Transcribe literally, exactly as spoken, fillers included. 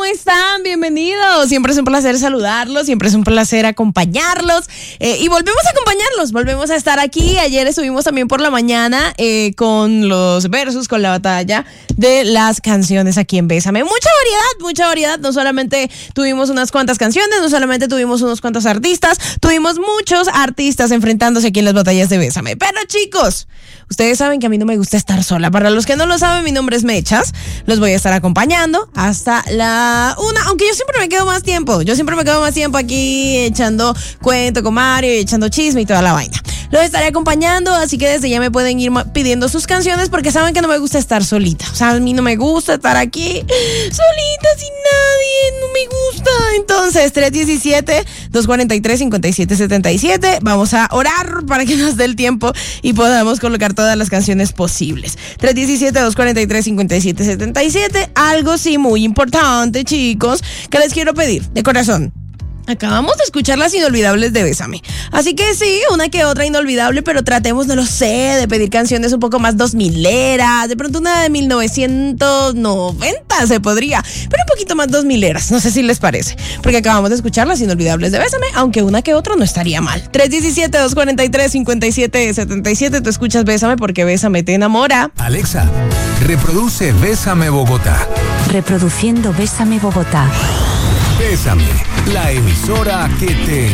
¿Cómo están? Bienvenidos. Siempre es un placer saludarlos, siempre es un placer acompañarlos. Eh, y volvemos a acompañarlos, volvemos a estar aquí. Ayer estuvimos también por la mañana eh, con los versus, con la batalla de las canciones aquí en Bésame. Mucha variedad, mucha variedad. No solamente tuvimos unas cuantas canciones, no solamente tuvimos unos cuantos artistas, tuvimos muchos artistas enfrentándose aquí en las batallas de Bésame. Pero chicos, ustedes saben que a mí no me gusta estar sola. Para los que no lo saben, mi nombre es Mechas. Los voy a estar acompañando hasta la una, aunque yo siempre me quedo más tiempo. Yo siempre me quedo más tiempo aquí echando cuento con Mario, echando chisme y toda la vaina. Los estaré acompañando, así que desde ya me pueden ir pidiendo sus canciones porque saben que no me gusta estar solita. O sea, a mí no me gusta estar aquí solita, sin nadie, no me gusta. Entonces, tres uno siete, dos cuatro tres, cinco siete siete siete. Vamos a orar para que nos dé el tiempo y podamos colocar todas las canciones posibles. tres uno siete, dos cuatro tres, cinco siete siete siete. Algo sí muy importante, chicos, que les quiero pedir de corazón. Acabamos de escuchar las inolvidables de Bésame. Así que sí, una que otra inolvidable, pero tratemos, no lo sé, de pedir canciones un poco más dos mileras. De pronto una de mil novecientos noventa se podría, pero un poquito más dos mileras. No sé si les parece, porque acabamos de escuchar las inolvidables de Bésame, aunque una que otra no estaría mal. tres uno siete, dos cuatro tres, cinco siete siete siete. Tú escuchas Bésame porque Bésame te enamora. Alexa, reproduce Bésame Bogotá. Reproduciendo Bésame Bogotá. Bésame, la emisora que te